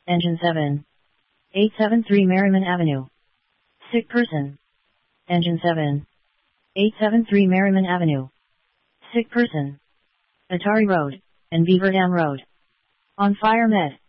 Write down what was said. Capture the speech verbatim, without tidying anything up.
Engine seven. eight seven three Merriman Avenue. Sick person. Engine seven. eight seven three Merriman Avenue. Sick person. Atari Road, and Beaver Dam Road. On fire med.